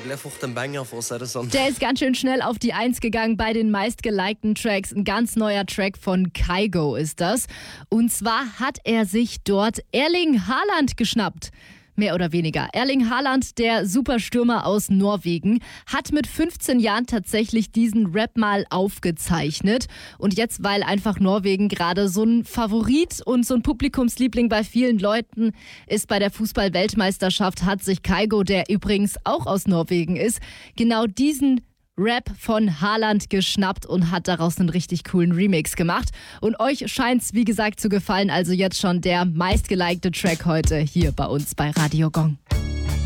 Der ist ganz schön schnell auf die 1 gegangen bei den meistgelikten Tracks. Ein ganz neuer Track von Kygo ist das. Und zwar hat er sich dort Erling Haaland geschnappt. Mehr oder weniger. Erling Haaland, der Superstürmer aus Norwegen, hat mit 15 Jahren tatsächlich diesen Rap mal aufgezeichnet. Und jetzt, weil einfach Norwegen gerade so ein Favorit und so ein Publikumsliebling bei vielen Leuten ist bei der Fußball-Weltmeisterschaft, hat sich Kygo, der übrigens auch aus Norwegen ist, genau diesen Rap von Haaland geschnappt und hat daraus einen richtig coolen Remix gemacht. Und euch scheint's, wie gesagt, zu gefallen. Also jetzt schon der meistgelikte Track heute hier bei uns bei Radio Gong.